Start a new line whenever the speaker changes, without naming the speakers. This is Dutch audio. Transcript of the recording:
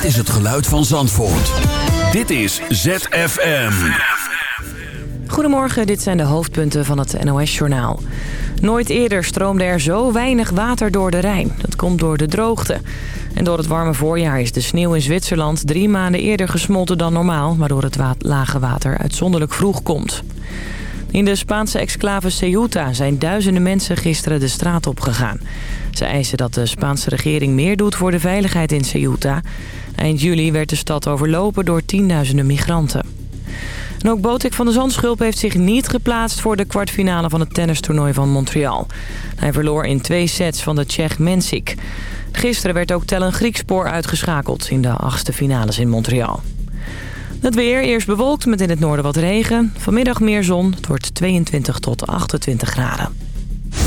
is het geluid van Zandvoort. Dit is ZFM.
Goedemorgen, dit zijn de hoofdpunten van het NOS-journaal. Nooit eerder stroomde er zo weinig water door de Rijn. Dat komt door de droogte. En door het warme voorjaar is de sneeuw in Zwitserland 3 maanden eerder gesmolten dan normaal, waardoor het lage water uitzonderlijk vroeg komt. In de Spaanse exclave Ceuta zijn duizenden mensen gisteren de straat op gegaan. Ze eisen dat de Spaanse regering meer doet voor de veiligheid in Ceuta. Eind juli werd de stad overlopen door tienduizenden migranten. En ook Botik van de Zandschulp heeft zich niet geplaatst voor de kwartfinale van het tennistoernooi van Montreal. Hij verloor in 2 sets van de Tsjech Mensik. Gisteren werd ook Tellen Griekspoor uitgeschakeld in de 8e finales in Montreal. Het weer, eerst bewolkt met in het noorden wat regen. Vanmiddag meer zon, het wordt 22 tot 28 graden.